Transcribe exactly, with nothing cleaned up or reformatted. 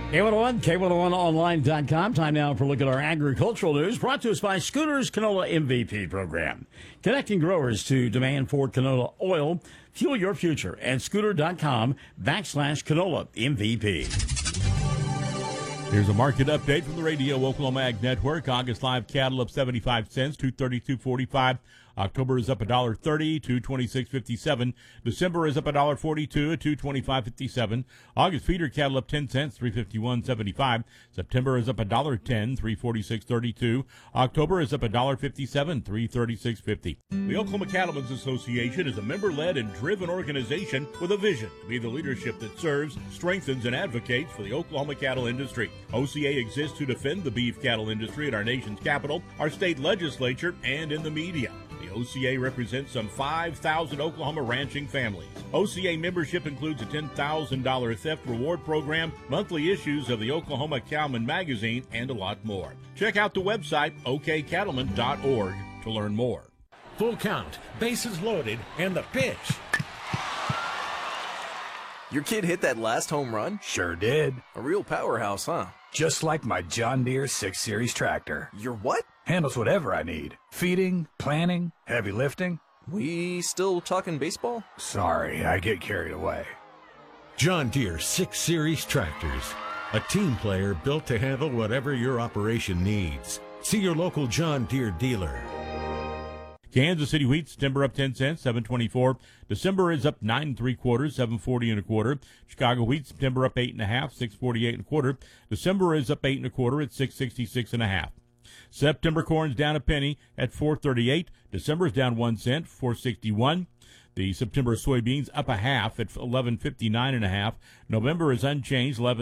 K one oh one, K one oh one online dot com. Time now for a look at our agricultural news, brought to us by Scooter's Canola M V P program. Connecting growers to demand for canola oil. Fuel your future at scooter.com backslash canola M V P. Here's a market update from the Radio Oklahoma Ag Network. August live cattle up seventy-five cents, two thirty-two forty-five. October is up one dollar thirty, two twenty-six fifty-seven. December is up one dollar forty-two, two twenty-five fifty-seven. August feeder cattle up ten cents, three fifty-one seventy-five. September is up one dollar ten, three forty-six thirty-two. October is up one dollar fifty-seven, three thirty-six fifty. The Oklahoma Cattlemen's Association is a member-led and driven organization with a vision to be the leadership that serves, strengthens, and advocates for the Oklahoma cattle industry. O C A exists to defend the beef cattle industry at our nation's capital, our state legislature, and in the media. The O C A represents some five thousand Oklahoma ranching families. O C A membership includes a ten thousand dollars theft reward program, monthly issues of the Oklahoma Cowman magazine, and a lot more. Check out the website o k cattlemen dot org to learn more. Full count, bases loaded, and the pitch. Your kid hit that last home run? Sure did. A real powerhouse, huh? Just like my John Deere six series tractor. Your what? Handles whatever I need. Feeding, planting, heavy lifting. We still talking baseball? Sorry, I get carried away. John Deere six series tractors. A team player built to handle whatever your operation needs. See your local John Deere dealer. Kansas City wheat, September up ten cents, seven twenty-four. December is up nine and three quarters, seven forty and a quarter. Chicago wheat, September up eight and a half, six forty-eight and a quarter. December is up eight and a quarter at six sixty-six and a half. September corn's down a penny at four thirty-eight. December's down one cent, four sixty-one. The September soybeans up a half at eleven fifty-nine and a half. November is unchanged, eleven